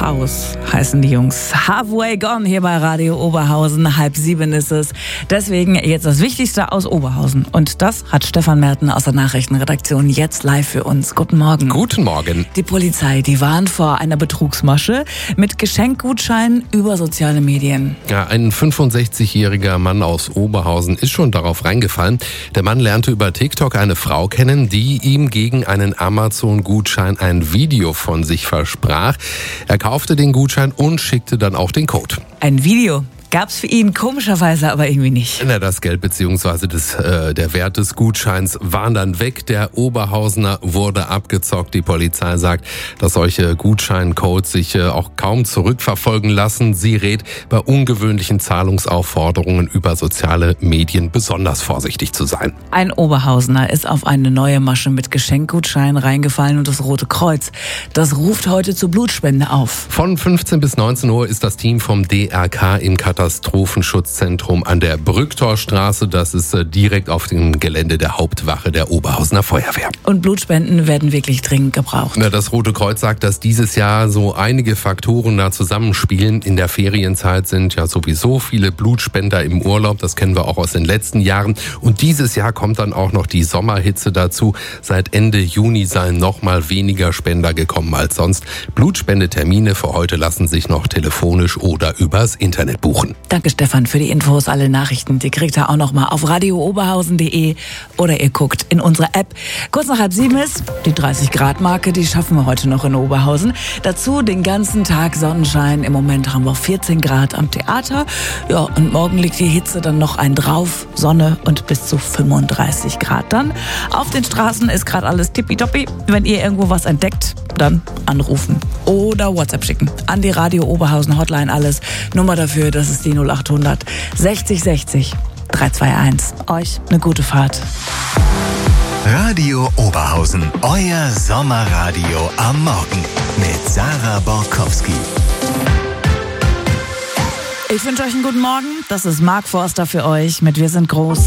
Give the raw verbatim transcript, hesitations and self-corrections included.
House heißen die Jungs. Halfway Gone hier bei Radio Oberhausen. Halb sieben ist es. Deswegen jetzt das Wichtigste aus Oberhausen. Und das hat Stefan Merten aus der Nachrichtenredaktion jetzt live für uns. Guten Morgen. Guten Morgen. Die Polizei, die warnt vor einer Betrugsmasche mit Geschenkgutscheinen über soziale Medien. Ja, ein fünfundsechzigjähriger Mann aus Oberhausen ist schon darauf reingefallen. Der Mann lernte über TikTok eine Frau kennen, die ihm gegen einen Amazon-Gutschein ein Video von sich versprach. Er kaufte den Gutschein und schickte dann auch den Code. Ein Video gab's für ihn komischerweise aber irgendwie nicht. Na, das Geld bzw. Das, äh, der Wert des Gutscheins waren dann weg. Der Oberhausener wurde abgezockt. Die Polizei sagt, dass solche Gutscheincodes sich äh, auch kaum zurückverfolgen lassen. Sie rät, bei ungewöhnlichen Zahlungsaufforderungen über soziale Medien besonders vorsichtig zu sein. Ein Oberhausener ist auf eine neue Masche mit Geschenkgutscheinen reingefallen und das Rote Kreuz, das ruft heute zur Blutspende auf. Von fünfzehn bis neunzehn Uhr ist das Team vom D R K im Katastrophenschutzzentrum an der Brücktorstraße. Das ist direkt auf dem Gelände der Hauptwache der Oberhausener Feuerwehr. Und Blutspenden werden wirklich dringend gebraucht. Na, das Rote Kreuz sagt, dass dieses Jahr so einige Faktoren da zusammenspielen. In der Ferienzeit sind ja sowieso viele Blutspender im Urlaub. Das kennen wir auch aus den letzten Jahren. Und dieses Jahr kommt dann auch noch die Sommerhitze dazu. Seit Ende Juni seien noch mal weniger Spender gekommen als sonst. Blutspendetermine für heute lassen sich noch telefonisch oder übers Internet buchen. Danke Stefan für die Infos. Alle Nachrichten, die kriegt ihr auch noch mal auf radio oberhausen punkt de oder ihr guckt in unsere App. Kurz nach halb sieben ist die dreißig Grad Marke, die schaffen wir heute noch in Oberhausen. Dazu den ganzen Tag Sonnenschein. Im Moment haben wir vierzehn Grad am Theater. Ja, und morgen liegt die Hitze dann noch ein drauf. Sonne und bis zu fünfunddreißig Grad dann. Auf den Straßen ist gerade alles tippitoppi. Wenn ihr irgendwo was entdeckt, dann anrufen oder WhatsApp schicken. An die Radio Oberhausen Hotline alles. Nummer dafür, das ist die null acht hundert sechzig sechzig dreihunderteinundzwanzig. Euch eine gute Fahrt. Radio Oberhausen, euer Sommerradio am Morgen mit Sarah Borkowski. Ich wünsche euch einen guten Morgen. Das ist Mark Forster für euch mit Wir sind groß.